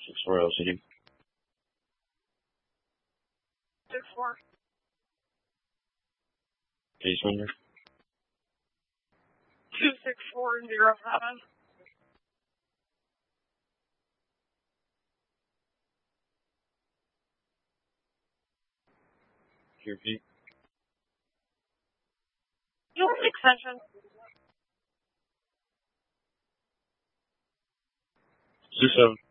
64 LCD. 64. Case number. 26407. Can you repeat? Extension. 27.